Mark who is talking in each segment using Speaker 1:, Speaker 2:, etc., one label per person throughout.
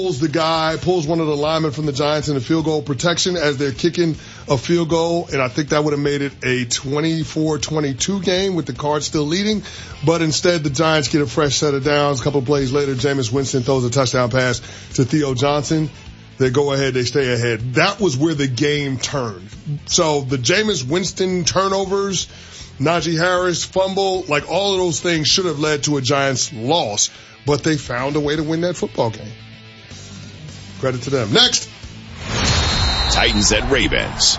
Speaker 1: pulls one of the linemen from the Giants in the field goal protection as they're kicking a field goal, and I think that would have made it a 24-22 game with the Cards still leading. But instead, the Giants get a fresh set of downs. A couple of plays later, Jameis Winston throws a touchdown pass to Theo Johnson. They go ahead, they stay ahead. That was where the game turned. So the Jameis Winston turnovers, Najee Harris fumble, like all of those things should have led to a Giants loss, but they found a way to win that football game. Credit to them. Next.
Speaker 2: Titans at Ravens.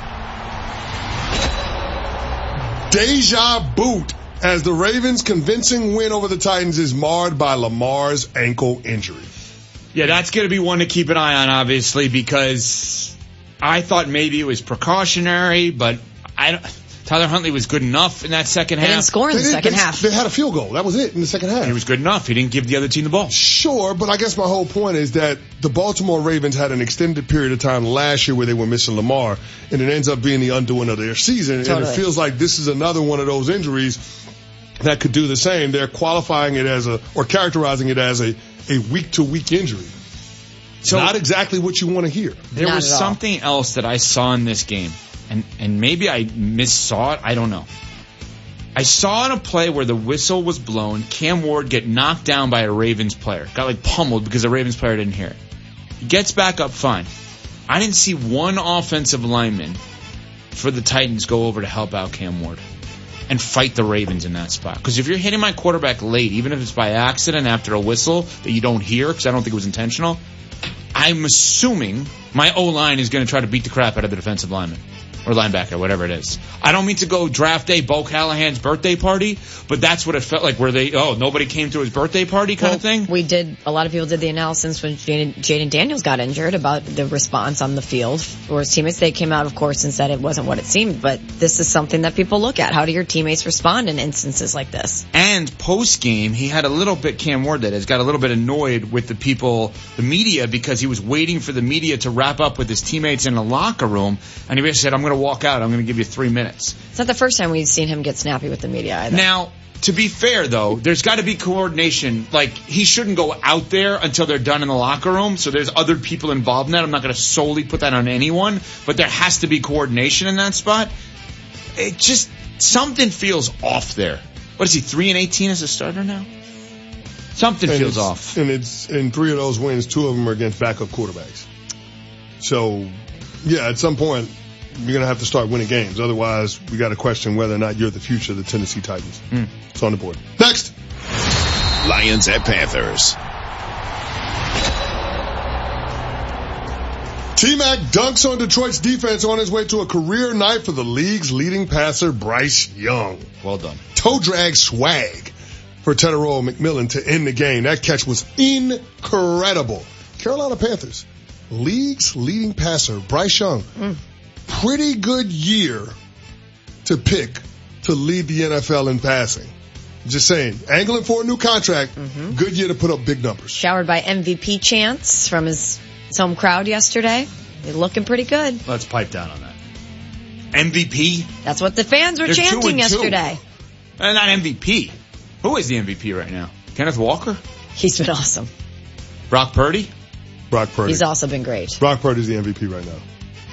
Speaker 1: Deja boot as the Ravens' convincing win over the Titans is marred by Lamar's ankle injury.
Speaker 3: Yeah, that's going to be one to keep an eye on, obviously, because I thought maybe it was precautionary, but Tyler Huntley was good enough in that second half.
Speaker 4: They didn't score in the second half.
Speaker 1: They had a field goal. That was it in the second half.
Speaker 3: He was good enough. He didn't give the other team the ball.
Speaker 1: Sure, but I guess my whole point is that the Baltimore Ravens had an extended period of time last year where they were missing Lamar, and it ends up being the undoing of their season. Totally. And it feels like this is another one of those injuries that could do the same. They're qualifying it as or characterizing it as a week-to-week injury. So not exactly what you want to hear.
Speaker 3: There was something else that I saw in this game. And maybe I missaw it. I don't know. I saw in a play where the whistle was blown, Cam Ward get knocked down by a Ravens player. Got pummeled because the Ravens player didn't hear it. He gets back up fine. I didn't see one offensive lineman for the Titans go over to help out Cam Ward and fight the Ravens in that spot. Because if you're hitting my quarterback late, even if it's by accident after a whistle that you don't hear, because I don't think it was intentional, I'm assuming my O-line is going to try to beat the crap out of the defensive lineman. Or linebacker, whatever it is. I don't mean to go draft day, Bo Callahan's birthday party, but that's what it felt like, where nobody came to his birthday party kind of thing.
Speaker 4: A lot of people did the analysis when Jaden Daniels got injured about the response on the field for his teammates. They came out, of course, and said it wasn't what it seemed, but this is something that people look at. How do your teammates respond in instances like this?
Speaker 3: And post-game, he had Cam Ward got a little bit annoyed with the media, because he was waiting for the media to wrap up with his teammates in the locker room, and he basically said, I'm going to walk out. I'm going to give you 3 minutes.
Speaker 4: It's not the first time we've seen him get snappy with the media either.
Speaker 3: Now, to be fair, though, there's got to be coordination. He shouldn't go out there until they're done in the locker room. So there's other people involved in that. I'm not going to solely put that on anyone, but there has to be coordination in that spot. It just, something feels off there. What is he, 3-18 as a starter now? Something feels off.
Speaker 1: And it's in 3 of those wins, 2 of them are against backup quarterbacks. So, yeah, at some point, you're going to have to start winning games. Otherwise, we got to question whether or not you're the future of the Tennessee Titans. It's on the board. Next.
Speaker 2: Lions at Panthers.
Speaker 1: T-Mac dunks on Detroit's defense on his way to a career night for the league's leading passer, Bryce Young.
Speaker 3: Well done.
Speaker 1: Toe drag swag for Tetairoa McMillan to end the game. That catch was incredible. Carolina Panthers, league's leading passer, Bryce Young. Pretty good year to pick to lead the NFL in passing. Just saying, angling for a new contract, good year to put up big numbers.
Speaker 4: Showered by MVP chants from his home crowd yesterday. They're looking pretty good.
Speaker 3: Let's pipe down on that. MVP?
Speaker 4: That's what the fans were chanting yesterday.
Speaker 3: Not MVP. Who is the MVP right now? Kenneth Walker?
Speaker 4: He's been awesome.
Speaker 3: Brock Purdy?
Speaker 1: Brock Purdy.
Speaker 4: He's also been great.
Speaker 1: Brock Purdy's the MVP right now.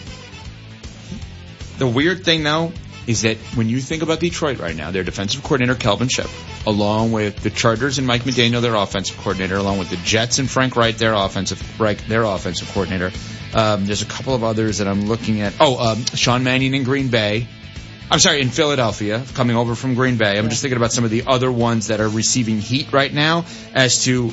Speaker 3: The weird thing, though, is that when you think about Detroit right now, their defensive coordinator, Kelvin Shepard, along with the Chargers and Mike McDaniel, their offensive coordinator, along with the Jets and Frank Wright, their offensive coordinator. There's a couple of others that I'm looking at. Sean Mannion in Green Bay. In Philadelphia, coming over from Green Bay. I'm just thinking about some of the other ones that are receiving heat right now as to,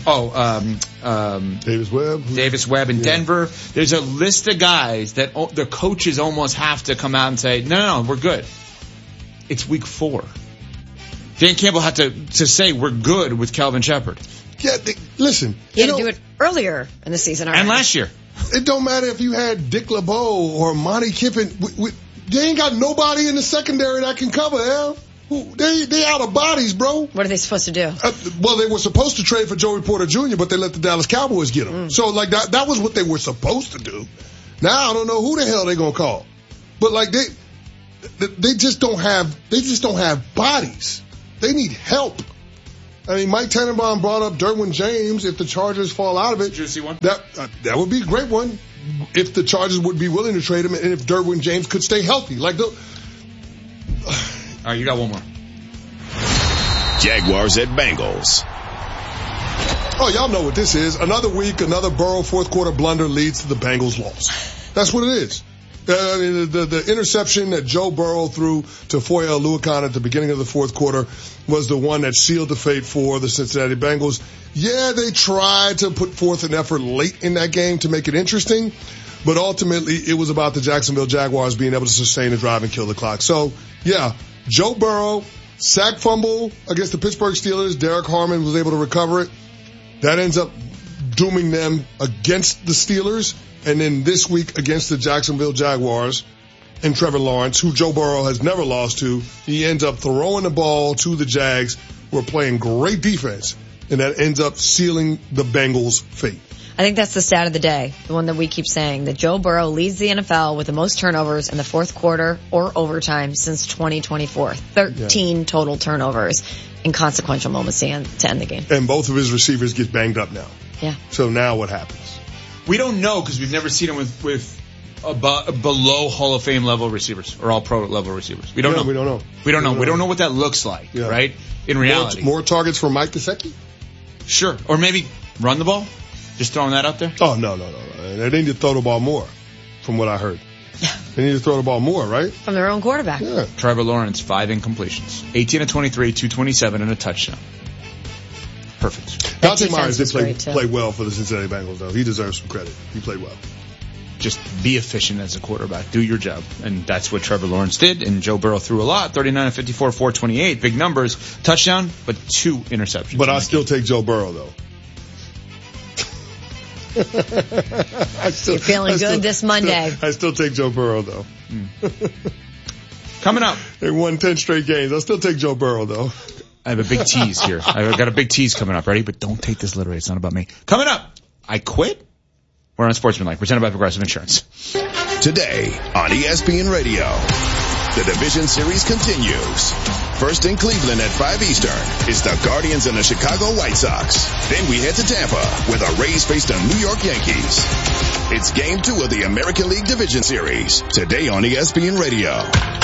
Speaker 3: Davis Webb in Denver. There's a list of guys that the coaches almost have to come out and say, no, we're good. It's week 4. Dan Campbell had to say we're good with Kelvin Shepard.
Speaker 1: Yeah, listen.
Speaker 4: He had to do it earlier in the season.
Speaker 3: And last year.
Speaker 1: It don't matter if you had Dick LeBeau or Monty Kiffin. They ain't got nobody in the secondary that can cover hell. They out of bodies, bro.
Speaker 4: What are they supposed to do?
Speaker 1: They were supposed to trade for Joey Porter Jr., but they let the Dallas Cowboys get him. So, that was what they were supposed to do. Now, I don't know who the hell they're going to call. But, they just don't have bodies. They need help. I mean, Mike Tannenbaum brought up Derwin James. If the Chargers fall out of it,
Speaker 3: juicy one.
Speaker 1: That would be a great one. If the Chargers would be willing to trade him, and if Derwin James could stay healthy, all
Speaker 3: right, you got one more.
Speaker 2: Jaguars at Bengals.
Speaker 1: Oh, y'all know what this is. Another week, another Burrow fourth quarter blunder leads to the Bengals' loss. That's what it is. I mean, the interception that Joe Burrow threw to Foye Oluokun at the beginning of the fourth quarter was the one that sealed the fate for the Cincinnati Bengals. Yeah, they tried to put forth an effort late in that game to make it interesting, but ultimately it was about the Jacksonville Jaguars being able to sustain a drive and kill the clock. So, yeah, Joe Burrow, sack fumble against the Pittsburgh Steelers. Derek Harmon was able to recover it. That ends up dooming them against the Steelers. And then this week against the Jacksonville Jaguars and Trevor Lawrence, who Joe Burrow has never lost to, he ends up throwing the ball to the Jags, who are playing great defense, and that ends up sealing the Bengals' fate.
Speaker 4: I think that's the stat of the day, the one that we keep saying, that Joe Burrow leads the NFL with the most turnovers in the fourth quarter or overtime since 2024. 13 total turnovers in consequential moments to end the game.
Speaker 1: And both of his receivers get banged up now.
Speaker 4: Yeah.
Speaker 1: So now what happens?
Speaker 3: We don't know because we've never seen him with below Hall of Fame level receivers or all pro level receivers. We don't know.
Speaker 1: We don't know.
Speaker 3: We don't know. We don't know what that looks like, right? In reality.
Speaker 1: More targets for Mike Gesicki?
Speaker 3: Sure. Or maybe run the ball? Just throwing that out there?
Speaker 1: Oh, no. They need to throw the ball more, from what I heard. They need to throw the ball more, right?
Speaker 4: From their own quarterback.
Speaker 1: Yeah.
Speaker 3: Trevor Lawrence, 5 incompletions. 18 of 23, 227, and a touchdown. Perfect.
Speaker 1: Dante Myers did play well for the Cincinnati Bengals, though. He deserves some credit. He played well.
Speaker 3: Just be efficient as a quarterback. Do your job. And that's what Trevor Lawrence did. And Joe Burrow threw a lot. 39 of 54, 428. Big numbers. Touchdown, but 2 interceptions.
Speaker 1: But I still take Joe Burrow, though.
Speaker 4: You're feeling good this Monday.
Speaker 1: I still take Joe Burrow, though.
Speaker 3: Coming up.
Speaker 1: They won 10 straight games. I'll still take Joe Burrow, though.
Speaker 3: I have a big tease here. I've got a big tease coming up. Ready? But don't take this literally. It's not about me. Coming up. I quit. We're on Sportsmanlike, presented by Progressive Insurance.
Speaker 2: Today on ESPN Radio, the Division Series continues. First in Cleveland at 5 Eastern is the Guardians and the Chicago White Sox. Then we head to Tampa, where the Rays face the New York Yankees. It's Game 2 of the American League Division Series, today on ESPN Radio.